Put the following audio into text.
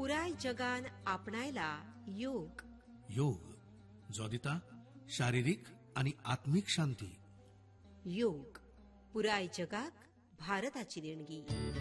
पुराय जगान आपणायला योग. योग जो दिता शारिरीक आणि आत्मिक शांती. योग पुराय जगाक भारताची देणगी.